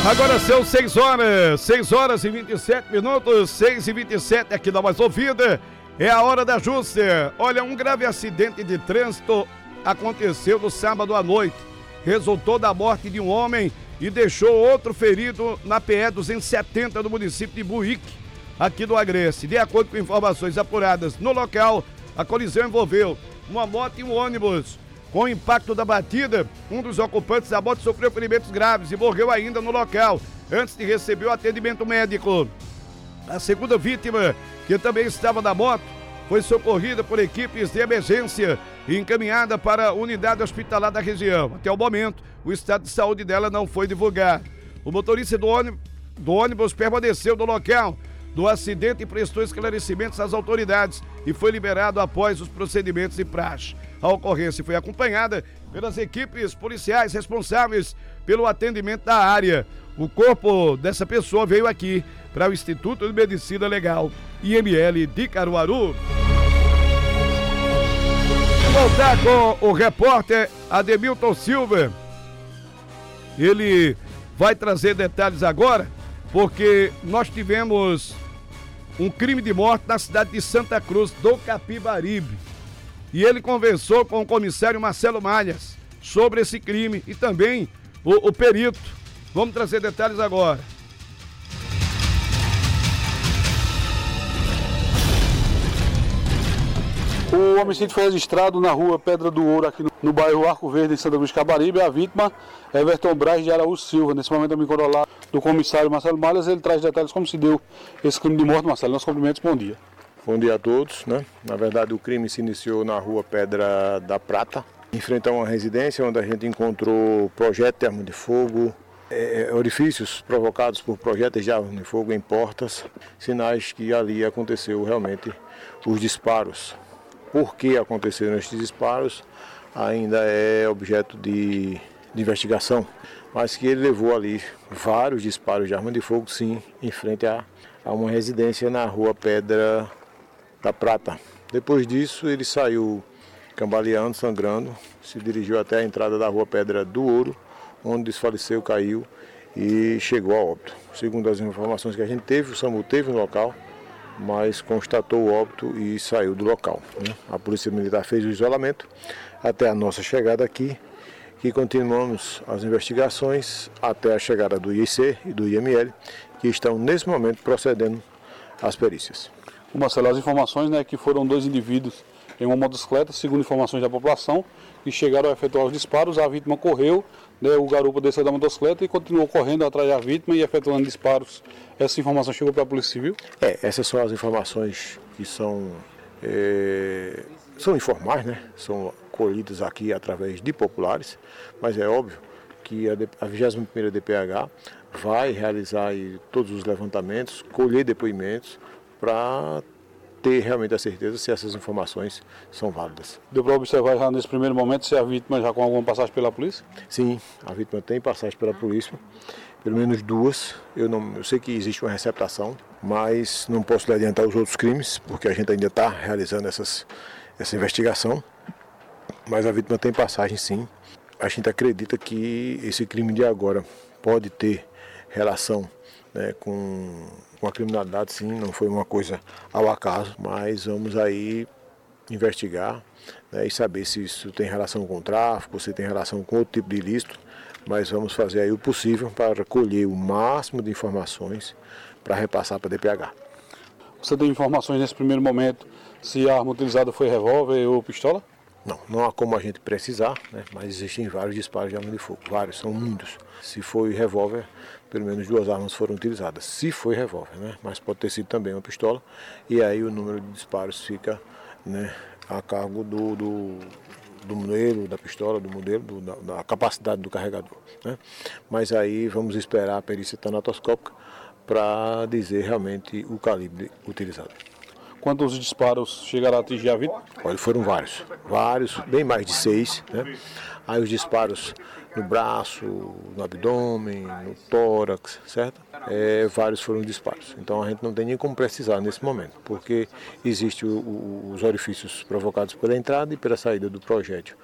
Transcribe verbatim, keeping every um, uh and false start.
Agora são seis horas, seis horas e vinte e sete minutos, seis e vinte e sete, aqui dá mais ouvida, é a hora da Justa. Olha, um grave acidente de trânsito aconteceu no sábado à noite, resultou da morte de um homem e deixou outro ferido na P E duzentos e setenta do município de Buíque, aqui do Agreste. De acordo com informações apuradas no local, a colisão envolveu uma moto e um ônibus. Com o impacto da batida, um dos ocupantes da moto sofreu ferimentos graves e morreu ainda no local, antes de receber o atendimento médico. A segunda vítima, que também estava na moto, foi socorrida por equipes de emergência e encaminhada para a unidade hospitalar da região. Até o momento, o estado de saúde dela não foi divulgado. O motorista do ônibus, do ônibus permaneceu no local do acidente e prestou esclarecimentos às autoridades e foi liberado após os procedimentos de praxe. A ocorrência foi acompanhada pelas equipes policiais responsáveis pelo atendimento da área. O corpo dessa pessoa veio aqui para o Instituto de Medicina Legal, I M L de Caruaru. Vou voltar com o repórter Ademilton Silva. Ele vai trazer detalhes agora, porque nós tivemos um crime de morte na cidade de Santa Cruz do Capibaribe. E ele conversou com o comissário Marcelo Malhas sobre esse crime e também o, o perito. Vamos trazer detalhes agora. O homicídio foi registrado na rua Pedra do Ouro, aqui no, no bairro Arco Verde, em Santa Cruz de Capibaribe. A vítima é Everton Braz de Araújo Silva. Nesse momento, eu me encontro lá do comissário Marcelo Malhas. Ele traz detalhes como se deu esse crime de morte. Marcelo, nossos cumprimentos, bom dia. Bom dia a todos, né? Na verdade, o crime se iniciou na rua Pedra da Prata, em frente a uma residência onde a gente encontrou projéteis de arma de fogo, é, orifícios provocados por projéteis de arma de fogo em portas, sinais que ali aconteceu realmente os disparos. Por que aconteceram estes disparos ainda é objeto de, de investigação, mas que ele levou ali vários disparos de arma de fogo, sim, em frente a, a uma residência na rua Pedra da Prata. Depois disso, ele saiu cambaleando, sangrando, se dirigiu até a entrada da rua Pedra do Ouro, onde desfaleceu, caiu e chegou a óbito. Segundo as informações que a gente teve, o SAMU teve no local, mas constatou o óbito e saiu do local, né? A Polícia Militar fez o isolamento até a nossa chegada aqui, e continuamos as investigações até a chegada do I C e do I M L, que estão nesse momento procedendo às perícias. O Marcelo, as informações, né, que foram dois indivíduos em uma motocicleta, segundo informações da população, que chegaram a efetuar os disparos. A vítima correu, né, o garupa desceu da motocicleta e continuou correndo atrás da vítima e efetuando disparos. Essa informação chegou para a Polícia Civil? É, essas são as informações que são, é, são informais, né? São colhidas aqui através de populares, mas é óbvio que a, a vigésima primeira D P H vai realizar aí todos os levantamentos, colher depoimentos, para ter realmente a certeza se essas informações são válidas. Deu para observar já nesse primeiro momento se a vítima já com alguma passagem pela polícia? Sim, a vítima tem passagem pela polícia, pelo menos duas. Eu, não, eu sei que existe uma receptação, mas não posso lhe adiantar os outros crimes, porque a gente ainda está realizando essas, essa investigação. Mas a vítima tem passagem, sim. A gente acredita que esse crime de agora pode ter relação, né, com, com a criminalidade, sim, não foi uma coisa ao acaso, mas vamos aí investigar, né, e saber se isso tem relação com o tráfico, se tem relação com outro tipo de ilícito, mas vamos fazer aí o possível para colher o máximo de informações para repassar para a D P H. Você tem informações nesse primeiro momento se a arma utilizada foi revólver ou pistola? Não, não há como a gente precisar, né? Mas existem vários disparos de arma de fogo, vários, são muitos. Se foi revólver, pelo menos duas armas foram utilizadas, se foi revólver, né? Mas pode ter sido também uma pistola, e aí o número de disparos fica, né, a cargo do, do, do modelo, da pistola, do modelo, do, da, da capacidade do carregador, né? Mas aí vamos esperar a perícia tanatoscópica para dizer realmente o calibre utilizado. Quantos disparos chegaram a atingir a vítima? Olha, foram vários, vários, bem mais de seis, né? Aí os disparos no braço, no abdômen, no tórax, certo? É, vários foram disparos. Então a gente não tem nem como precisar nesse momento, porque existem os orifícios provocados pela entrada e pela saída do projétil.